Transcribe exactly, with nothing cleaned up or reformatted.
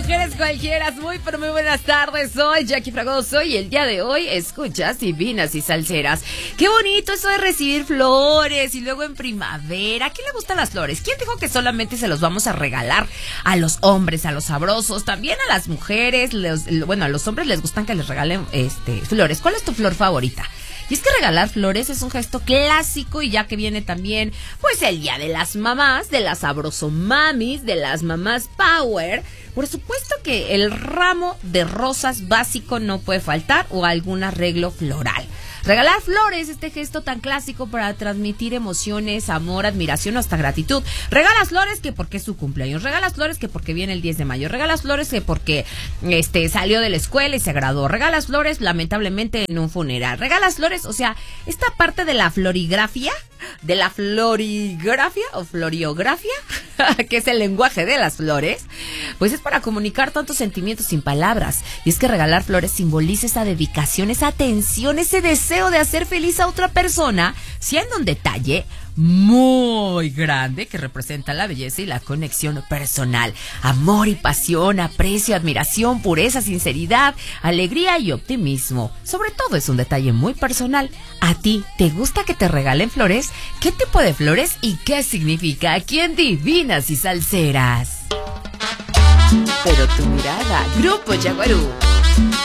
mujeres cualquiera, muy pero muy buenas tardes. Soy Jackie Fragoso y el día de hoy escuchas Divinas y Salseras. Qué bonito eso de recibir flores y luego en primavera. ¿A quién le gustan las flores? ¿Quién dijo que solamente se los vamos a regalar a los hombres, a los sabrosos? También a las mujeres, los, bueno, a los hombres les gustan que les regalen este flores. ¿Cuál es tu flor favorita? Y es que regalar flores es un gesto clásico y ya que viene también, pues el día de las mamás, de las sabrosomamis, de las mamás power, por supuesto que el ramo de rosas básico no puede faltar o algún arreglo floral. Regalar flores, este gesto tan clásico para transmitir emociones, amor, admiración o hasta gratitud. Regalas flores que porque es su cumpleaños, regalas flores que porque viene el diez de mayo, regalas flores que porque este salió de la escuela y se graduó, regalas flores lamentablemente en un funeral, regalas flores, o sea, esta parte de la florigrafía, de la florigrafía o floriografía, que es el lenguaje de las flores, pues es para comunicar tantos sentimientos sin palabras. Y es que regalar flores simboliza esa dedicación, esa atención, ese deseo de hacer feliz a otra persona, siendo un detalle muy grande que representa la belleza y la conexión personal. Amor y pasión, aprecio, admiración, pureza, sinceridad, alegría y optimismo. Sobre todo es un detalle muy personal. ¿A ti te gusta que te regalen flores? ¿Qué tipo de flores y qué significa aquí en Divinas y Salseras? Pero tu mirada, Grupo Yaguarú.